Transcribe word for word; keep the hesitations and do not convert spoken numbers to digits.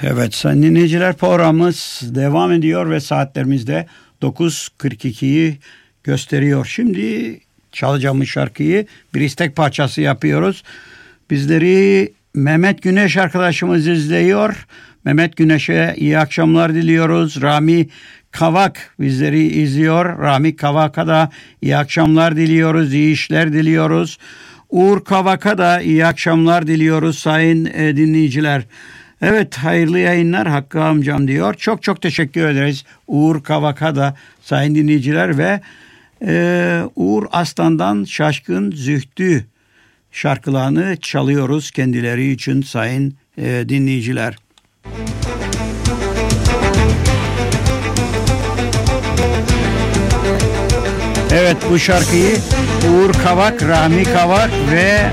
Evet sayın dinleyiciler, programımız devam ediyor ve saatlerimizde dokuz kırk ikiyi gösteriyor. Şimdi çalacağımız şarkıyı bir istek parçası yapıyoruz. Bizleri Mehmet Güneş arkadaşımız izliyor. Mehmet Güneş'e iyi akşamlar diliyoruz. Rami Kavak bizleri izliyor. Rami Kavak'a da iyi akşamlar diliyoruz. İyi işler diliyoruz. Uğur Kavak'a da iyi akşamlar diliyoruz sayın e, dinleyiciler. Evet, hayırlı yayınlar Hakkı amcam diyor. Çok çok teşekkür ederiz Uğur Kavak'a da sayın dinleyiciler ve e, Uğur Aslan'dan Şaşkın Zühtü şarkılarını çalıyoruz kendileri için sayın e, dinleyiciler. Evet, bu şarkıyı Uğur Kavak, Rami Kavak ve